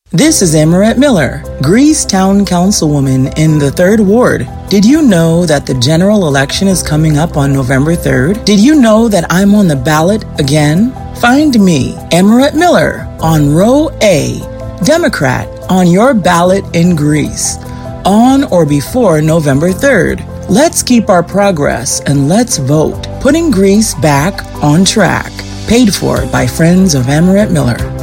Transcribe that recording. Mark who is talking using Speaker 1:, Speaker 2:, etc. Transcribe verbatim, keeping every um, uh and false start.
Speaker 1: This is Amaret Miller, Greece Town Councilwoman in the third Ward. Did you know that the general election is coming up on November third? Did you know that I'm on the ballot again? Find me, Amaret Miller, on row A, Democrat, on your ballot in Greece, on or before November third. Let's keep our progress and let's vote, putting Greece back on track. Paid for by Friends of Amaret Miller.